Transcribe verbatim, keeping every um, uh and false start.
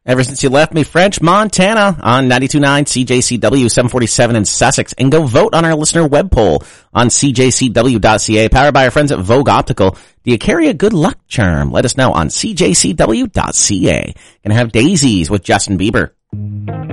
Ever since you left me, French Montana on ninety-two point nine C J C W seven forty-seven in Sussex. And go vote on our listener web poll on C J C W dot C A, powered by our friends at Vogue Optical. Do you carry a good luck charm? Let us know on C J C W dot C A. Gonna have Daisies with Justin Bieber.